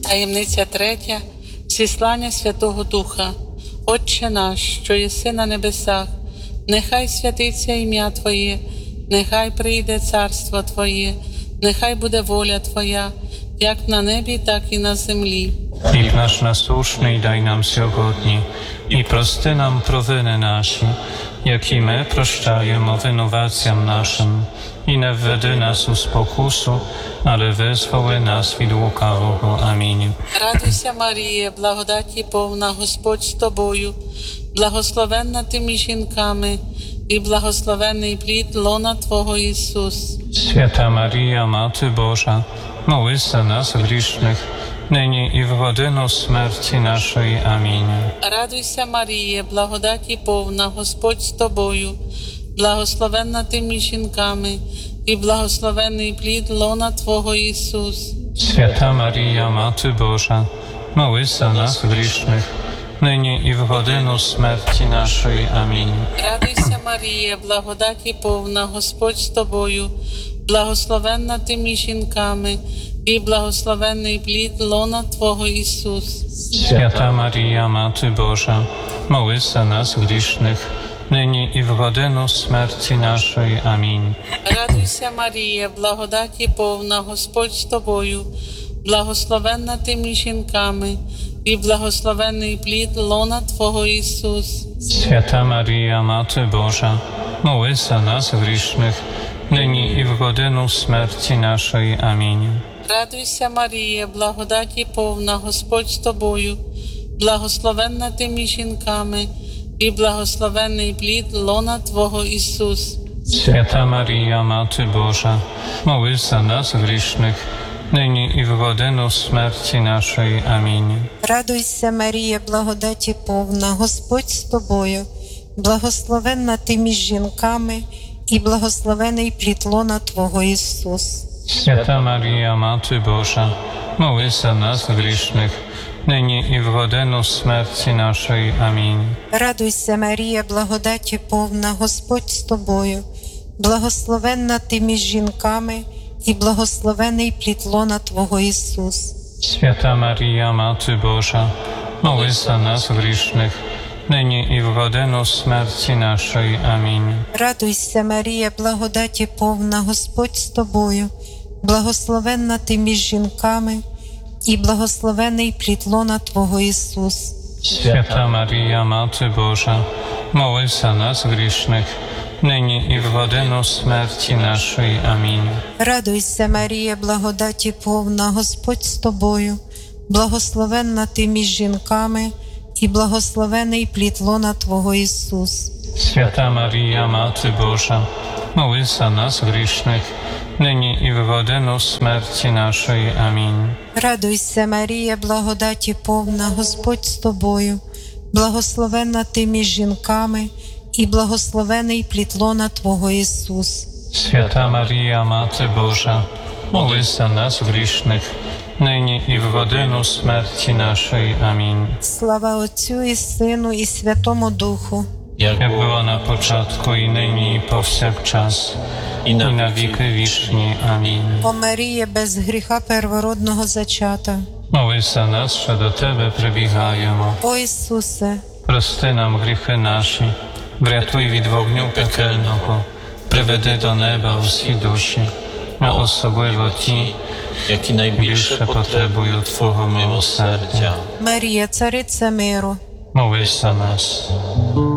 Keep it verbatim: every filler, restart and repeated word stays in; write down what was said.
Таємниця третя. Зіслання Святого Духа. Отче наш, що єси на небесах, нехай святиться ім'я Твоє, нехай прийде царство Твоє, нехай буде воля Твоя, як на небі, так і на землі. Хліб наш насущний дай нам сьогодні, і прости нам провини наші, які ми прощаємо винуватцям нашим. І не введи нас у спокусу, але визволи нас від лукавого. Амінь. Радуйся, Маріє, благодаті повна, Господь з тобою, благословенна ти між жінками, і благословенний плід лона Твого Ісус. Свята Марія, Мати Божа, молись за нас грішних, нині і в годину смерті нашої. Амінь. Радуйся, Маріє, благодаті повна, Господь з тобою, благословенна ти між жінками, і благословенний плід лона Твого Ісус. Свята Марія, Мати Божа, молись за нас грішних, нині і в годину смерті нашої. Амінь. Радуйся, Маріє, благодаті повна, Господь з тобою, благословенна ти між жінками, і благословенний плід лона Твого Ісус. Свята Марія, Мати Божа, молись за нас грішних, нині і в годину смерті нашої. Амінь. Радуйся, Маріє, благодаті повна, Господь з тобою, благословенна ти між жінками, і благословенний плід лона Твого Ісус. Свята Марія, Мати Божа, молись за нас грішних, нині і в годину смерті нашої. Амінь. Радуйся, Маріє, благодаті повна, Господь з тобою, благословенна ти між жінками, і благословенний плід лона Твого Ісус. Свята Марія, Мати Божа, молись за нас грішних, нині і в годину смерті нашої. Амінь. Радуйся, Марія, благодаті повна, Господь з тобою, благословенна ти між жінками, і благословений плід лона Твого Ісус. Свята Марія, Мати Божа, молись за нас грішних, нині і в годину смерті нашої. Амінь. Радуйся, Марія, благодаті повна, Господь з тобою, благословенна ти між жінками, і благословений плід лона Твого Ісус. Свята Марія, Мати Божа, молись за нас грішних, нині і в годину смерті нашої. Амінь. Радуйся, Марія, благодаті повна, Господь з тобою, благословенна ти між жінками, і благословений плід лона Твого Ісус. Свята Марія, Мати Божа, молись за нас грішних, нині і в годину смерті нашої. Амінь. Радуйся, Марія, благодаті повна, Господь з тобою, благословенна ти між жінками, і благословений плід лона Твого Ісус. Свята Марія, Мати Божа, молись за нас грішних, нині і в годину смерті нашої. Амінь. Радуйся, Марія, благодаті повна, Господь з тобою, благословенна ти між жінками, і благословений плід лона Твого Ісус. Свята Марія, Мати Божа, молись за нас грішних, нині і в годину смерті нашої. Амінь. Слава Отцю і Сину, і Святому Духу, як було на початку, і нині, і повсякчас, і на, і на віки вічні. Амінь. О Маріє, без гріха первородного зачата, молись за нас, що до Тебе прибігаємо. О Ісусе, Прости нам гріхи наші, врятуй від вогню пекельного, приведи до неба усі душі, а особливо ті, які найбільше потребують Твого милосердя. Марія, цариця миру, Молись за нас.